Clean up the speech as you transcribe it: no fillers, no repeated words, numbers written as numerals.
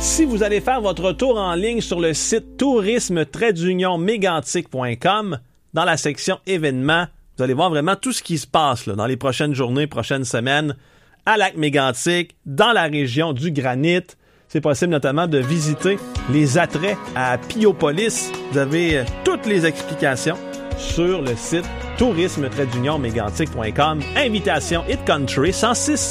Si vous allez faire votre tour en ligne sur le site tourisme-mégantic.com, dans la section événements, vous allez voir vraiment tout ce qui se passe là, dans les prochaines journées, prochaines semaines, à Lac-Mégantic, dans la région du Granit. C'est possible notamment de visiter les attraits à Piopolis. Vous avez toutes les explications sur le site tourisme-mégantic.com. Invitation Hit Country 106.